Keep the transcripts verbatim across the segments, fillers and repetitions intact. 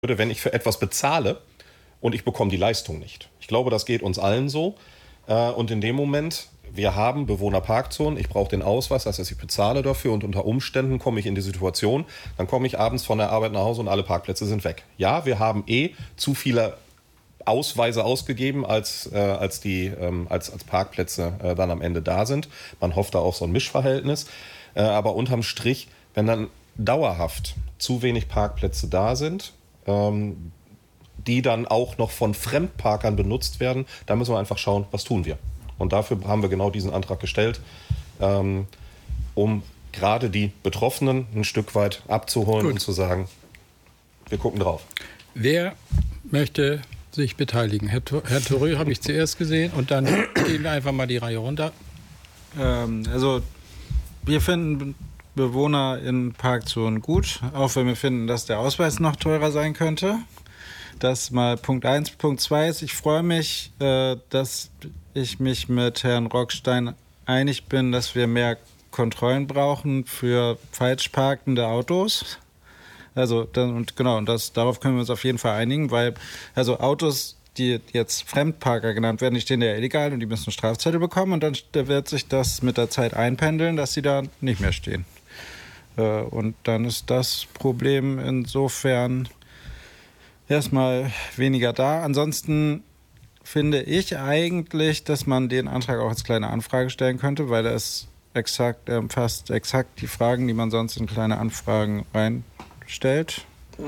wenn ich für etwas bezahle und ich bekomme die Leistung nicht. Ich glaube, das geht uns allen so. Und in dem Moment, wir haben Bewohnerparkzonen, ich brauche den Ausweis, das heißt, ich bezahle dafür und unter Umständen komme ich in die Situation, dann komme ich abends von der Arbeit nach Hause und alle Parkplätze sind weg. Ja, wir haben eh zu viele Ausweise ausgegeben, als, äh, als, die, ähm, als, als Parkplätze äh, dann am Ende da sind. Man hofft da auf so ein Mischverhältnis. Äh, aber unterm Strich, wenn dann dauerhaft zu wenig Parkplätze da sind, ähm, die dann auch noch von Fremdparkern benutzt werden, da müssen wir einfach schauen, was tun wir. Und dafür haben wir genau diesen Antrag gestellt, ähm, um gerade die Betroffenen ein Stück weit abzuholen. Gut. Und zu sagen, wir gucken drauf. Wer möchte sich beteiligen? Herr, Herr Thorö habe ich zuerst gesehen und dann gehen wir einfach mal die Reihe runter. Ähm, also wir finden Bewohner in Parkzonen gut, auch wenn wir finden, dass der Ausweis noch teurer sein könnte. Das mal Punkt eins. Punkt zwei ist, ich freue mich, äh, dass ich mich mit Herrn Rockstein einig bin, dass wir mehr Kontrollen brauchen für falsch parkende Autos. Also, und genau, und das, darauf können wir uns auf jeden Fall einigen, weil also Autos, die jetzt Fremdparker genannt werden, die stehen ja illegal und die müssen Strafzettel bekommen und dann wird sich das mit der Zeit einpendeln, dass sie da nicht mehr stehen. Und dann ist das Problem insofern erstmal weniger da. Ansonsten finde ich eigentlich, dass man den Antrag auch als kleine Anfrage stellen könnte, weil er ist exakt, er umfasst exakt die Fragen, die man sonst in kleine Anfragen reinstellt.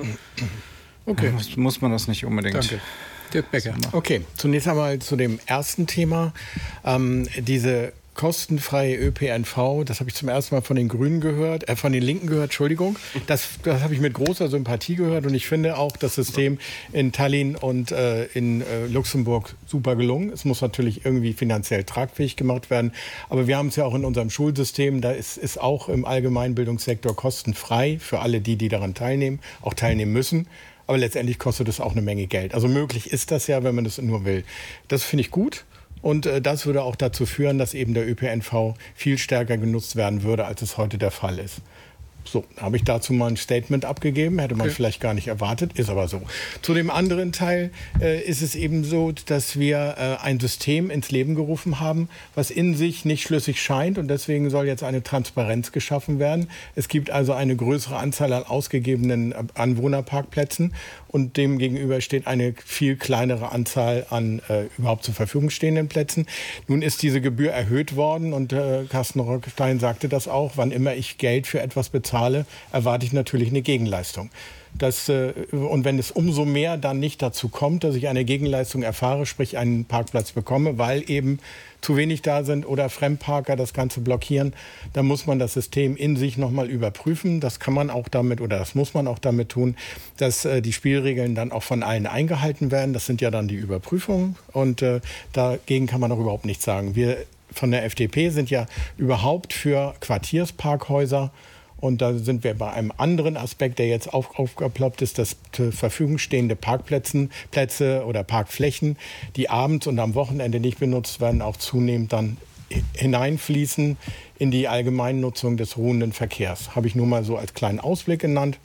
Okay. Muss, muss man das nicht unbedingt. Danke. Dirk Becker. Okay, zunächst einmal zu dem ersten Thema. Ähm, diese kostenfreie Ö P N V, das habe ich zum ersten Mal von den Grünen gehört, äh, von den Linken gehört, Entschuldigung. Das, das habe ich mit großer Sympathie gehört und ich finde auch das System in Tallinn und äh, in äh, Luxemburg super gelungen. Es muss natürlich irgendwie finanziell tragfähig gemacht werden, aber wir haben es ja auch in unserem Schulsystem, da ist, ist auch im Allgemeinbildungssektor kostenfrei für alle die, die daran teilnehmen, auch teilnehmen müssen. Aber letztendlich kostet es auch eine Menge Geld. Also möglich ist das ja, wenn man das nur will. Das finde ich gut. Und äh, das würde auch dazu führen, dass eben der Ö P N V viel stärker genutzt werden würde, als es heute der Fall ist. So, habe ich dazu mal ein Statement abgegeben, hätte man okay. vielleicht gar nicht erwartet, ist aber so. Zu dem anderen Teil äh, ist es eben so, dass wir äh, ein System ins Leben gerufen haben, was in sich nicht schlüssig scheint und deswegen soll jetzt eine Transparenz geschaffen werden. Es gibt also eine größere Anzahl an ausgegebenen Anwohnerparkplätzen und dem gegenüber steht eine viel kleinere Anzahl an äh, überhaupt zur Verfügung stehenden Plätzen. Nun ist diese Gebühr erhöht worden und äh, Carsten Rockstein sagte das auch, wann immer ich Geld für etwas bezahle, erwarte ich natürlich eine Gegenleistung. Das, äh, und wenn es umso mehr dann nicht dazu kommt, dass ich eine Gegenleistung erfahre, sprich einen Parkplatz bekomme, weil eben zu wenig da sind oder Fremdparker das Ganze blockieren, dann muss man das System in sich nochmal überprüfen. Das kann man auch damit oder das muss man auch damit tun, dass äh, die Spielregeln dann auch von allen eingehalten werden. Das sind ja dann die Überprüfungen und äh, dagegen kann man auch überhaupt nichts sagen. Wir von der F D P sind ja überhaupt für Quartiersparkhäuser. Und da sind wir bei einem anderen Aspekt, der jetzt auf, aufgeploppt ist, dass zur Verfügung stehende Parkplätze Plätze oder Parkflächen, die abends und am Wochenende nicht benutzt werden, auch zunehmend dann hineinfließen in die Allgemeinnutzung des ruhenden Verkehrs. Habe ich nur mal so als kleinen Ausblick genannt.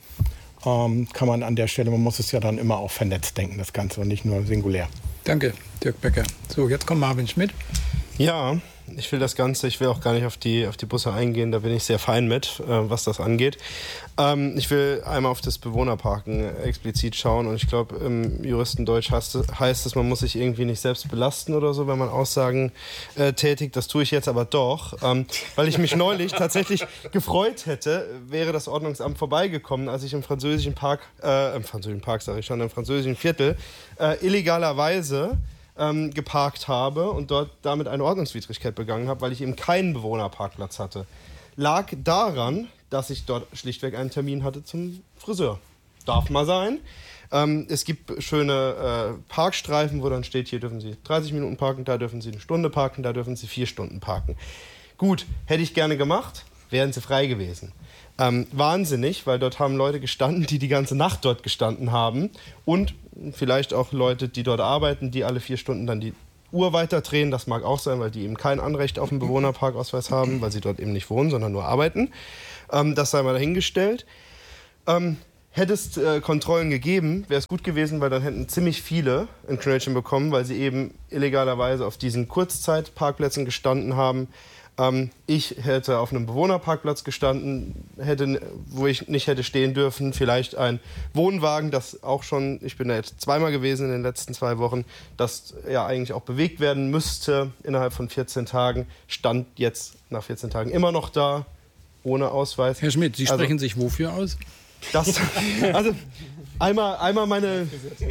Ähm, kann man an der Stelle, man muss es ja dann immer auch vernetzt denken, das Ganze, und nicht nur singulär. Danke, Dirk Becker. So, jetzt kommt Marvin Schmidt. Ja, ich will das Ganze, ich will auch gar nicht auf die, auf die Busse eingehen, da bin ich sehr fein mit, äh, was das angeht. Ähm, ich will einmal auf das Bewohnerparken explizit schauen und ich glaube, im Juristendeutsch heißt, heißt es, man muss sich irgendwie nicht selbst belasten oder so, wenn man Aussagen äh, tätigt. Das tue ich jetzt aber doch, ähm, weil ich mich neulich tatsächlich gefreut hätte, wäre das Ordnungsamt vorbeigekommen, als ich im französischen Park, äh, im französischen Park sage ich schon, im französischen Viertel, äh, illegalerweise Ähm, geparkt habe und dort damit eine Ordnungswidrigkeit begangen habe, weil ich eben keinen Bewohnerparkplatz hatte. Lag daran, dass ich dort schlichtweg einen Termin hatte zum Friseur. Darf mal sein. Ähm, es gibt schöne äh, Parkstreifen, wo dann steht, hier dürfen Sie dreißig Minuten parken, da dürfen Sie eine Stunde parken, da dürfen Sie vier Stunden parken. Gut, hätte ich gerne gemacht, wären Sie frei gewesen. Ähm, wahnsinnig, weil dort haben Leute gestanden, die die ganze Nacht dort gestanden haben und vielleicht auch Leute, die dort arbeiten, die alle vier Stunden dann die Uhr weiterdrehen. Das mag auch sein, weil die eben kein Anrecht auf einen Bewohnerparkausweis haben, weil sie dort eben nicht wohnen, sondern nur arbeiten. Ähm, das sei mal dahingestellt. Ähm, Hätte es äh, Kontrollen gegeben, wäre es gut gewesen, weil dann hätten ziemlich viele ein Knöllchen bekommen, weil sie eben illegalerweise auf diesen Kurzzeitparkplätzen gestanden haben. Ähm, ich hätte auf einem Bewohnerparkplatz gestanden, hätte, wo ich nicht hätte stehen dürfen. Vielleicht ein Wohnwagen, das auch schon, ich bin da jetzt zweimal gewesen in den letzten zwei Wochen, das ja eigentlich auch bewegt werden müsste innerhalb von vierzehn Tagen, stand jetzt nach vierzehn Tagen immer noch da, ohne Ausweis. Herr Schmidt, Sie Also, sprechen sich wofür aus? Das, also einmal, einmal meine.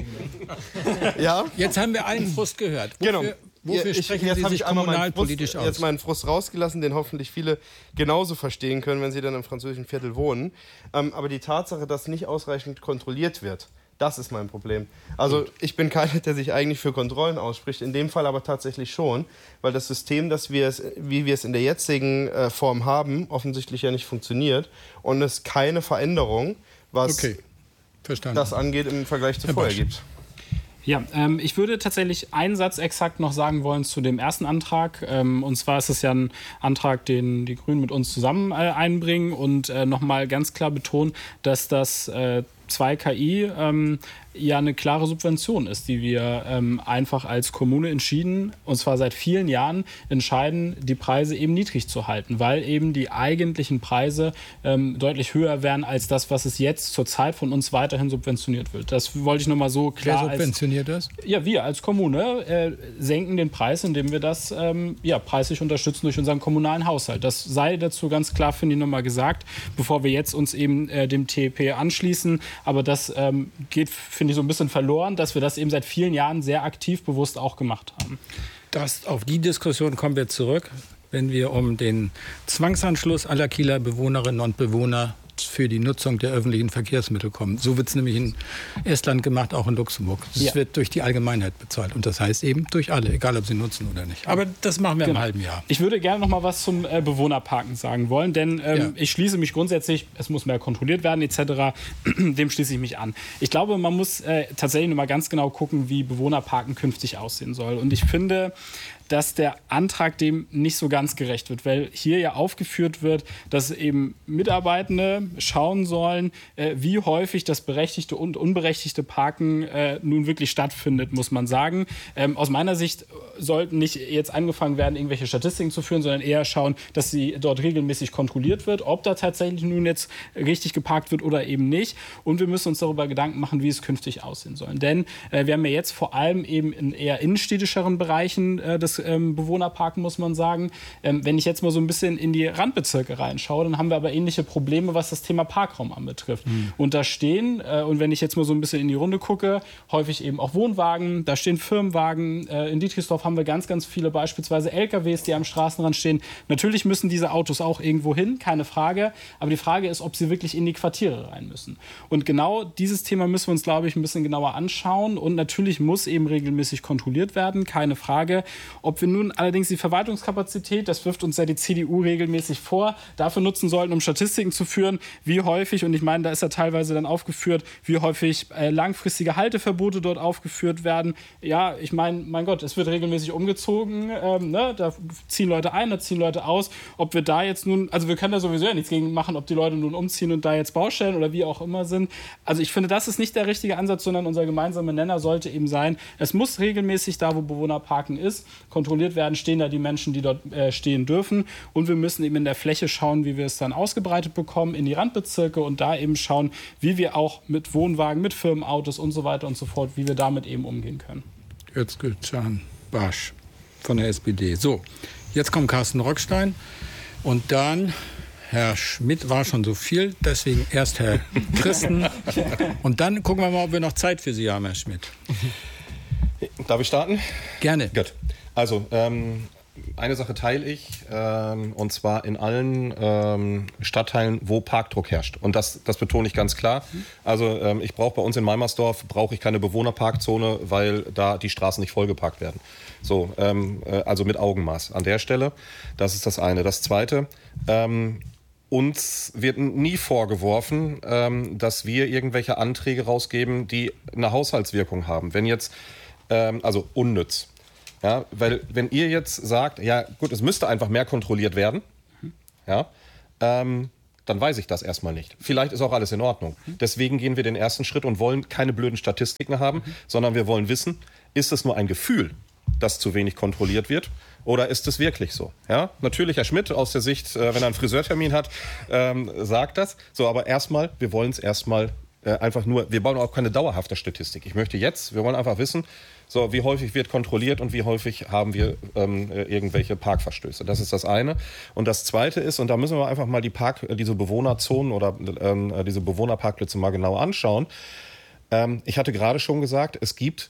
Ja. Jetzt haben wir allen Frust gehört. Wofür, Genau. wofür ich, sprechen jetzt Sie habe sich ich einmal meinen kommunalpolitisch Frust, aus? jetzt meinen Frust rausgelassen, den hoffentlich viele genauso verstehen können, wenn sie dann im französischen Viertel wohnen. Ähm, aber die Tatsache, dass nicht ausreichend kontrolliert wird, das ist mein Problem. Also ich bin keiner, der sich eigentlich für Kontrollen ausspricht, in dem Fall aber tatsächlich schon, weil das System, das wir es, wie wir es in der jetzigen äh, Form haben, offensichtlich ja nicht funktioniert und es keine Veränderung, was okay. Verstanden. das angeht, im Vergleich zu Herr vorher Bosch. gibt. Ja, ähm, ich würde tatsächlich einen Satz exakt noch sagen wollen zu dem ersten Antrag. Ähm, und zwar ist es ja ein Antrag, den die Grünen mit uns zusammen äh, einbringen und äh, nochmal ganz klar betonen, dass das äh, zwei K I ähm, ja eine klare Subvention ist, die wir ähm, einfach als Kommune entschieden, und zwar seit vielen Jahren entscheiden, die Preise eben niedrig zu halten, weil eben die eigentlichen Preise ähm, deutlich höher wären als das, was es jetzt zurzeit von uns weiterhin subventioniert wird. Das wollte ich nochmal so klar. Wer subventioniert als, das? Ja, wir als Kommune äh, senken den Preis, indem wir das ähm, ja, preislich unterstützen durch unseren kommunalen Haushalt. Das sei dazu ganz klar, finde ich, nochmal gesagt, bevor wir jetzt uns eben äh, dem T E P anschließen. Aber das ähm, geht, finde ich, so ein bisschen verloren, dass wir das eben seit vielen Jahren sehr aktiv bewusst auch gemacht haben. Das, auf die Diskussion kommen wir zurück, wenn wir um den Zwangsanschluss aller Kieler Bewohnerinnen und Bewohner für die Nutzung der öffentlichen Verkehrsmittel kommen. So wird es nämlich in Estland gemacht, auch in Luxemburg. Es Ja. wird durch die Allgemeinheit bezahlt. Und das heißt eben durch alle, egal ob sie nutzen oder nicht. Aber das machen wir Genau. im halben Jahr. Ich würde gerne noch mal was zum äh, Bewohnerparken sagen wollen, denn ähm, Ja. ich schließe mich grundsätzlich, es muss mehr kontrolliert werden et cetera, dem schließe ich mich an. Ich glaube, man muss äh, tatsächlich noch mal ganz genau gucken, wie Bewohnerparken künftig aussehen soll. Und ich finde, dass der Antrag dem nicht so ganz gerecht wird, weil hier ja aufgeführt wird, dass eben Mitarbeitende schauen sollen, äh, wie häufig das berechtigte und unberechtigte Parken äh, nun wirklich stattfindet, muss man sagen. Ähm, aus meiner Sicht sollten nicht jetzt angefangen werden, irgendwelche Statistiken zu führen, sondern eher schauen, dass sie dort regelmäßig kontrolliert wird, ob da tatsächlich nun jetzt richtig geparkt wird oder eben nicht. Und wir müssen uns darüber Gedanken machen, wie es künftig aussehen soll. Denn äh, wir haben ja jetzt vor allem eben in eher innenstädtischeren Bereichen äh, des ähm, Bewohnerparken, muss man sagen. Ähm, wenn ich jetzt mal so ein bisschen in die Randbezirke reinschaue, dann haben wir aber ähnliche Probleme, was das Thema Parkraum anbetrifft. Mhm. Und da stehen, äh, und wenn ich jetzt mal so ein bisschen in die Runde gucke, häufig eben auch Wohnwagen, da stehen Firmenwagen. Äh, in Dietrichsdorf haben wir ganz, ganz viele beispielsweise L K Ws, die am Straßenrand stehen. Natürlich müssen diese Autos auch irgendwo hin, keine Frage. Aber die Frage ist, ob sie wirklich in die Quartiere rein müssen. Und genau dieses Thema müssen wir uns, glaube ich, ein bisschen genauer anschauen. Und natürlich muss eben regelmäßig kontrolliert werden, keine Frage. Ob wir nun allerdings die Verwaltungskapazität, das wirft uns ja die C D U regelmäßig vor, dafür nutzen sollten, um Statistiken zu führen, wie häufig, und ich meine, da ist ja teilweise dann aufgeführt, wie häufig äh, langfristige Halteverbote dort aufgeführt werden. Ja, ich meine, mein Gott, es wird regelmäßig umgezogen, ähm, ne? Da ziehen Leute ein, da ziehen Leute aus. Ob wir da jetzt nun, also wir können da sowieso ja nichts gegen machen, ob die Leute nun umziehen und da jetzt Baustellen oder wie auch immer sind. Also ich finde, das ist nicht der richtige Ansatz, sondern unser gemeinsamer Nenner sollte eben sein, es muss regelmäßig da, wo Bewohnerparken ist, kontrolliert werden, stehen da die Menschen, die dort äh, stehen dürfen. Und wir müssen eben in der Fläche schauen, wie wir es dann ausgebreitet bekommen in die Randbezirke und da eben schauen, wie wir auch mit Wohnwagen, mit Firmenautos und so weiter und so fort, wie wir damit eben umgehen können. Özgürcan Barsch von der S P D. So, jetzt kommt Carsten Rockstein und dann Herr Schmidt war schon so viel, deswegen erst Herr Christen und dann gucken wir mal, ob wir noch Zeit für Sie haben, Herr Schmidt. Darf ich starten? Gerne. Gut. Also, ähm, eine Sache teile ich, ähm, und zwar in allen ähm, Stadtteilen, wo Parkdruck herrscht. Und das, das betone ich ganz klar. Also ähm, ich brauche bei uns in Meimersdorf brauche ich keine Bewohnerparkzone, weil da die Straßen nicht vollgeparkt werden. So, ähm, äh, also mit Augenmaß an der Stelle. Das ist das eine. Das zweite, ähm, uns wird nie vorgeworfen, ähm, dass wir irgendwelche Anträge rausgeben, die eine Haushaltswirkung haben. Wenn jetzt, ähm, also unnütz. Ja, weil wenn ihr jetzt sagt, ja gut, es müsste einfach mehr kontrolliert werden, ja, ähm, dann weiß ich das erstmal nicht. Vielleicht ist auch alles in Ordnung. Deswegen gehen wir den ersten Schritt und wollen keine blöden Statistiken haben, sondern wir wollen wissen, ist es nur ein Gefühl, dass zu wenig kontrolliert wird? Oder ist es wirklich so? Ja, natürlich, Herr Schmidt, aus der Sicht, äh, wenn er einen Friseurtermin hat, ähm, sagt das. So, aber erstmal, wir wollen es erstmal äh, einfach nur, wir bauen auch keine dauerhafte Statistik. Ich möchte jetzt, wir wollen einfach wissen, so, wie häufig wird kontrolliert und wie häufig haben wir ähm, irgendwelche Parkverstöße. Das ist das eine. Und das zweite ist, und da müssen wir einfach mal die Park, diese Bewohnerzonen oder ähm, diese Bewohnerparkplätze mal genau anschauen. Ähm, ich hatte gerade schon gesagt, es gibt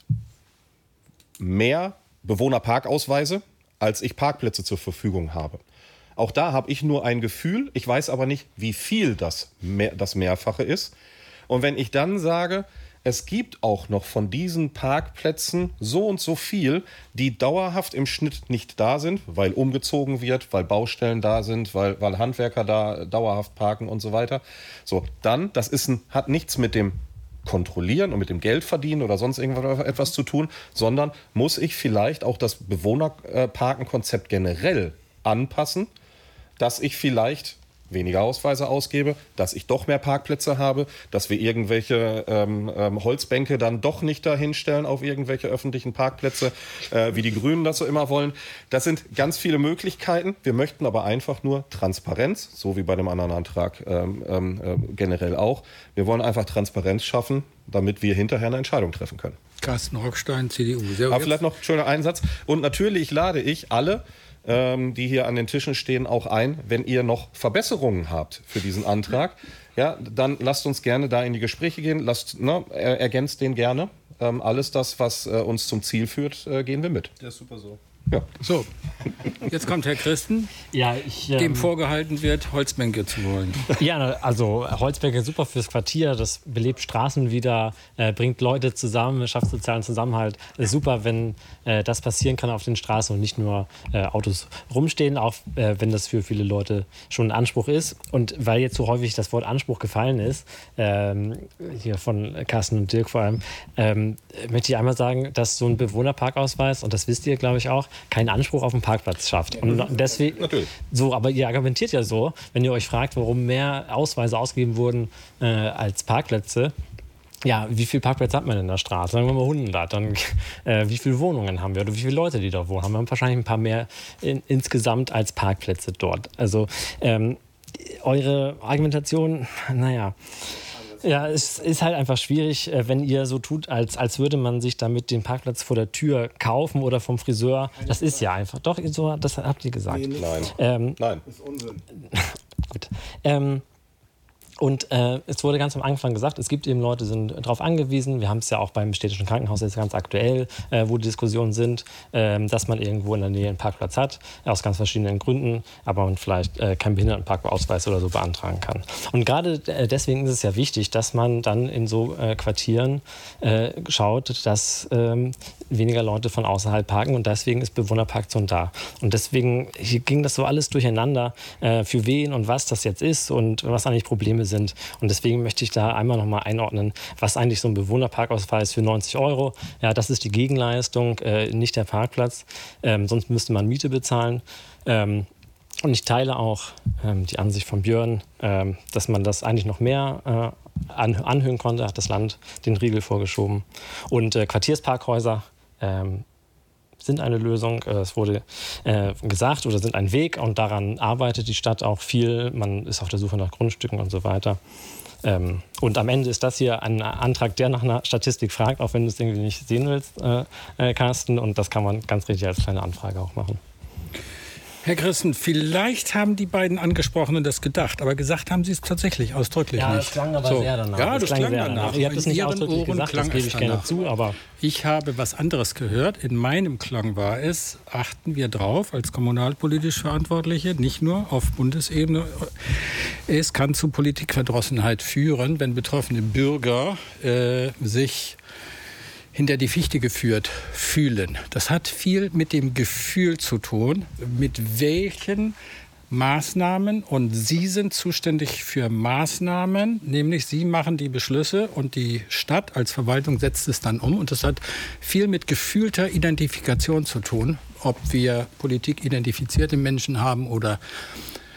mehr Bewohnerparkausweise, als ich Parkplätze zur Verfügung habe. Auch da habe ich nur ein Gefühl, ich weiß aber nicht, wie viel das, mehr, das Mehrfache ist. Und wenn ich dann sage, es gibt auch noch von diesen Parkplätzen so und so viel, die dauerhaft im Schnitt nicht da sind, weil umgezogen wird, weil Baustellen da sind, weil, weil Handwerker da dauerhaft parken und so weiter. So, dann, das ist ein, hat nichts mit dem Kontrollieren und mit dem Geld verdienen oder sonst irgendwas zu tun, sondern muss ich vielleicht auch das Bewohnerparkenkonzept generell anpassen, dass ich vielleicht weniger Ausweise ausgebe, dass ich doch mehr Parkplätze habe, dass wir irgendwelche ähm, ähm, Holzbänke dann doch nicht dahinstellen auf irgendwelche öffentlichen Parkplätze, äh, wie die Grünen das so immer wollen. Das sind ganz viele Möglichkeiten. Wir möchten aber einfach nur Transparenz, so wie bei dem anderen Antrag ähm, ähm, äh, generell auch. Wir wollen einfach Transparenz schaffen, damit wir hinterher eine Entscheidung treffen können. Carsten Rockstein, C D U. Sehr aber vielleicht noch ein schöner Einsatz. Und natürlich lade ich alle, die hier an den Tischen stehen, auch ein, wenn ihr noch Verbesserungen habt für diesen Antrag, ja, dann lasst uns gerne da in die Gespräche gehen, lasst, ne, er, ergänzt den gerne. Ähm, alles das, was äh, uns zum Ziel führt, äh, gehen wir mit. Der ist super so. Ja. So, jetzt kommt Herr Christen, ja, ich, ähm, dem vorgehalten wird, Holzbänke zu wollen. Ja, also Holzbänke super fürs Quartier, das belebt Straßen wieder, äh, bringt Leute zusammen, schafft sozialen Zusammenhalt. Ist super, wenn äh, das passieren kann auf den Straßen und nicht nur äh, Autos rumstehen, auch äh, wenn das für viele Leute schon ein Anspruch ist. Und weil jetzt so häufig das Wort Anspruch gefallen ist, ähm, hier von Carsten und Dirk vor allem, ähm, möchte ich einmal sagen, dass so ein Bewohnerparkausweis, und das wisst ihr, glaube ich, auch, keinen Anspruch auf den Parkplatz schafft. Und deswegen, Natürlich. So, aber ihr argumentiert ja so, wenn ihr euch fragt, warum mehr Ausweise ausgegeben wurden äh, als Parkplätze. Ja, wie viele Parkplätze hat man in der Straße? Sagen wir mal hundert. Dann, äh, wie viele Wohnungen haben wir oder wie viele Leute, die da wohnen? Haben wir wahrscheinlich ein paar mehr in, insgesamt als Parkplätze dort. Also ähm, eure Argumentation, naja. Ja, es ist halt einfach schwierig, wenn ihr so tut, als, als würde man sich damit den Parkplatz vor der Tür kaufen oder vom Friseur. Das ist ja einfach. Doch, so, das habt ihr gesagt. Nein. Ähm, Nein. Das ist Unsinn. Gut. Ähm, Und äh, es wurde ganz am Anfang gesagt, es gibt eben Leute, die sind darauf angewiesen. Wir haben es ja auch beim städtischen Krankenhaus jetzt ganz aktuell, äh, wo die Diskussionen sind, äh, dass man irgendwo in der Nähe einen Parkplatz hat, aus ganz verschiedenen Gründen, aber man vielleicht äh, keinen Behindertenparkausweis oder so beantragen kann. Und gerade äh, deswegen ist es ja wichtig, dass man dann in so äh, Quartieren äh, schaut, dass ähm, weniger Leute von außerhalb parken und deswegen ist Bewohnerparkzone da. Und deswegen hier ging das so alles durcheinander, äh, für wen und was das jetzt ist und was eigentlich Probleme sind. Und deswegen möchte ich da einmal nochmal einordnen, was eigentlich so ein Bewohnerparkausweis für neunzig Euro, ja, das ist die Gegenleistung, äh, nicht der Parkplatz. Ähm, sonst müsste man Miete bezahlen. Ähm, und ich teile auch ähm, die Ansicht von Björn, ähm, dass man das eigentlich noch mehr äh, an, anhören konnte, hat das Land den Riegel vorgeschoben. Und äh, Quartiersparkhäuser ähm, sind eine Lösung. Es wurde äh, gesagt oder sind ein Weg und daran arbeitet die Stadt auch viel. Man ist auf der Suche nach Grundstücken und so weiter. Ähm, und am Ende ist das hier ein Antrag, der nach einer Statistik fragt, auch wenn du es irgendwie nicht sehen willst, äh, äh, Carsten. Und das kann man ganz richtig als kleine Anfrage auch machen. Herr Christen, vielleicht haben die beiden Angesprochenen das gedacht, aber gesagt haben sie es tatsächlich ausdrücklich ja, nicht. Ja, das klang aber so. sehr danach. Ja, das, das klang, klang sehr danach. danach. Ihr habt es nicht ausdrücklich Ohren gesagt, das gebe ich gerne zu, aber... Ich habe was anderes gehört. In meinem Klang war es, achten wir drauf, als kommunalpolitisch Verantwortliche, nicht nur auf Bundesebene. Es kann zu Politikverdrossenheit führen, wenn betroffene Bürger äh, sich hinter die Fichte geführt fühlen. Das hat viel mit dem Gefühl zu tun, mit welchen Maßnahmen, und Sie sind zuständig für Maßnahmen, nämlich Sie machen die Beschlüsse und die Stadt als Verwaltung setzt es dann um, und das hat viel mit gefühlter Identifikation zu tun, ob wir politikidentifizierte Menschen haben oder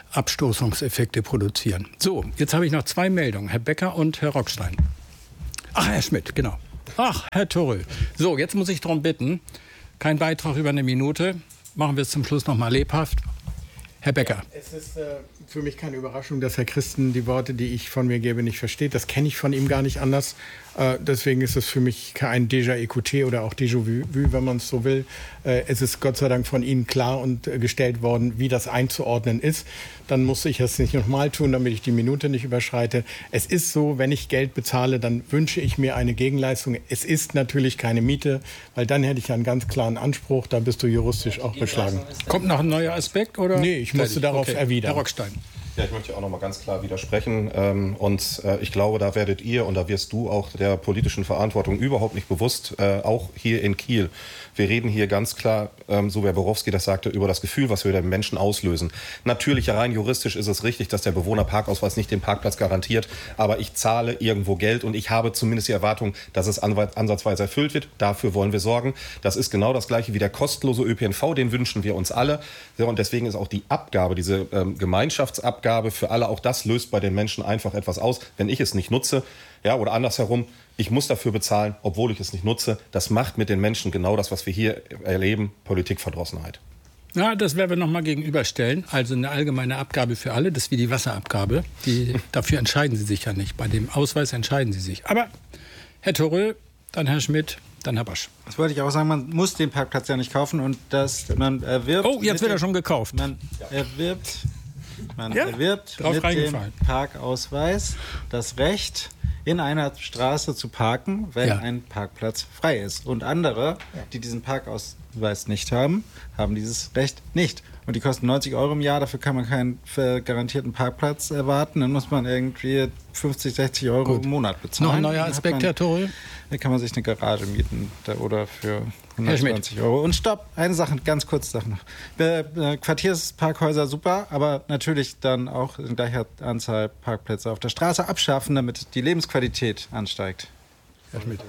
Abstoßungseffekte produzieren. So, jetzt habe ich noch zwei Meldungen, Herr Becker und Herr Rockstein. Ach, Herr Schmidt, genau. Ach, Herr Thorö. So, jetzt muss ich darum bitten, kein Beitrag über eine Minute. Machen wir es zum Schluss noch mal lebhaft. Herr Becker. Es ist äh, für mich keine Überraschung, dass Herr Christen die Worte, die ich von mir gebe, nicht versteht. Das kenne ich von ihm gar nicht anders. Äh, deswegen ist es für mich kein Déjà-écouté oder auch Déjà-vu, wenn man es so will. Äh, es ist Gott sei Dank von Ihnen klar und äh, gestellt worden, wie das einzuordnen ist. Dann muss ich es nicht nochmal tun, damit ich die Minute nicht überschreite. Es ist so, wenn ich Geld bezahle, dann wünsche ich mir eine Gegenleistung. Es ist natürlich keine Miete, weil dann hätte ich einen ganz klaren Anspruch. Da bist du juristisch auch beschlagen. Kommt noch ein neuer Aspekt? Oder? Nee, ich musste darauf okay. erwidern. Herr Rockstein. Ja, ich möchte auch noch mal ganz klar widersprechen. Ähm, und äh, ich glaube, da werdet ihr und da wirst du auch der politischen Verantwortung überhaupt nicht bewusst, äh, auch hier in Kiel. Wir reden hier ganz klar, ähm, so wie Herr Borowski das sagte, über das Gefühl, was wir den Menschen auslösen. Natürlich, rein juristisch ist es richtig, dass der Bewohnerparkausweis nicht den Parkplatz garantiert, aber ich zahle irgendwo Geld und ich habe zumindest die Erwartung, dass es ansatzweise erfüllt wird. Dafür wollen wir sorgen. Das ist genau das Gleiche wie der kostenlose Ö P N V, den wünschen wir uns alle. Und deswegen ist auch die Abgabe, diese ähm, Gemeinschaftsabgabe für alle, auch das löst bei den Menschen einfach etwas aus, wenn ich es nicht nutze. Ja, oder andersherum, ich muss dafür bezahlen, obwohl ich es nicht nutze. Das macht mit den Menschen genau das, was wir hier erleben, Politikverdrossenheit. Ja, das werden wir noch mal gegenüberstellen. Also eine allgemeine Abgabe für alle, das ist wie die Wasserabgabe. Die, dafür entscheiden Sie sich ja nicht. Bei dem Ausweis entscheiden Sie sich. Aber Herr Thorö, dann Herr Schmidt, dann Herr Basch. Das wollte ich auch sagen, man muss den Parkplatz ja nicht kaufen und das, man erwirbt... Oh, jetzt wird er schon gekauft. Man erwirbt, man Ja, erwirbt drauf mit dem reingefallen. Parkausweis das Recht, in einer Straße zu parken, wenn Ja. ein Parkplatz frei ist. Und andere, die diesen Parkausweis nicht haben, haben dieses Recht nicht. Und die kosten neunzig Euro im Jahr, dafür kann man keinen garantierten Parkplatz erwarten. Dann muss man irgendwie fünfzig, sechzig Euro Gut. im Monat bezahlen. Noch ein neuer Dann hat Aspekt, man, Herr Thorö? Da kann man sich eine Garage mieten da, oder für hundertzwanzig Euro. Und stopp, eine Sache, ganz kurz Sache noch. Äh, äh, Quartiersparkhäuser super, aber natürlich dann auch in gleicher Anzahl Parkplätze auf der Straße abschaffen, damit die Lebensqualität ansteigt. Herr Schmidt.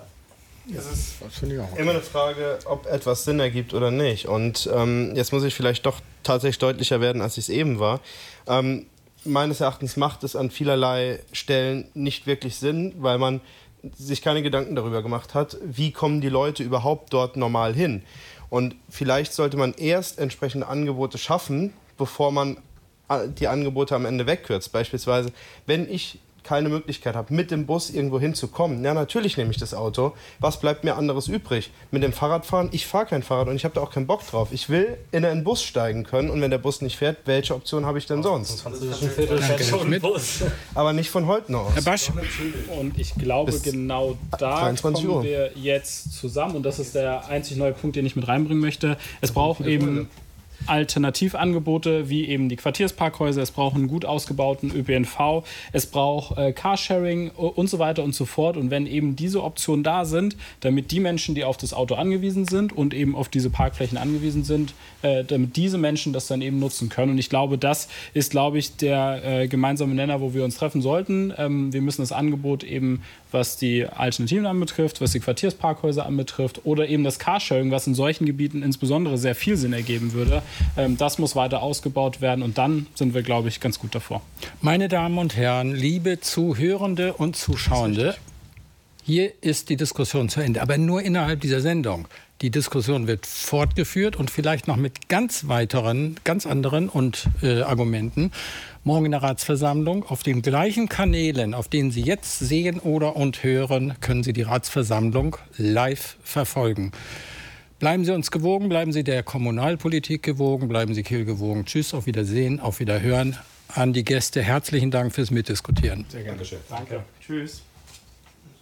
Es ist immer eine Frage, ob etwas Sinn ergibt oder nicht. Und ähm, jetzt muss ich vielleicht doch tatsächlich deutlicher werden, als ich es eben war. Ähm, meines Erachtens macht es an vielerlei Stellen nicht wirklich Sinn, weil man sich keine Gedanken darüber gemacht hat, wie kommen die Leute überhaupt dort normal hin. Und vielleicht sollte man erst entsprechende Angebote schaffen, bevor man die Angebote am Ende wegkürzt. Beispielsweise, wenn ich keine Möglichkeit habe, mit dem Bus irgendwo hinzukommen, ja, natürlich nehme ich das Auto. Was bleibt mir anderes übrig? Mit dem Fahrrad fahren? Ich fahre kein Fahrrad und ich habe da auch keinen Bock drauf. Ich will in einen Bus steigen können und wenn der Bus nicht fährt, welche Option habe ich denn sonst? Aber nicht von heute aus. Herr Basch? Und ich glaube, Bis genau da dreiundzwanzig kommen Uhr. wir jetzt zusammen. Und das ist der einzig neue Punkt, den ich mit reinbringen möchte. Es braucht eben Alternativangebote wie eben die Quartiersparkhäuser, es braucht einen gut ausgebauten Ö P N V, es braucht äh, Carsharing und so weiter und so fort. Und wenn eben diese Optionen da sind, damit die Menschen, die auf das Auto angewiesen sind und eben auf diese Parkflächen angewiesen sind, äh, damit diese Menschen das dann eben nutzen können. Und ich glaube, das ist, glaube ich, der äh, gemeinsame Nenner, wo wir uns treffen sollten. Ähm, wir müssen das Angebot eben, was die Alternativen anbetrifft, was die Quartiersparkhäuser anbetrifft oder eben das Carsharing, was in solchen Gebieten insbesondere sehr viel Sinn ergeben würde, ähm, das muss weiter ausgebaut werden und dann sind wir, glaube ich, ganz gut davor. Meine Damen und Herren, liebe Zuhörende und Zuschauende, hier ist die Diskussion zu Ende, aber nur innerhalb dieser Sendung. Die Diskussion wird fortgeführt und vielleicht noch mit ganz weiteren, ganz anderen und äh, Argumenten. Morgen in der Ratsversammlung auf den gleichen Kanälen, auf denen Sie jetzt sehen oder und hören, können Sie die Ratsversammlung live verfolgen. Bleiben Sie uns gewogen, bleiben Sie der Kommunalpolitik gewogen, bleiben Sie Kiel gewogen. Tschüss, auf Wiedersehen, auf Wiederhören. An die Gäste herzlichen Dank fürs Mitdiskutieren. Sehr gerne. Danke. Tschüss.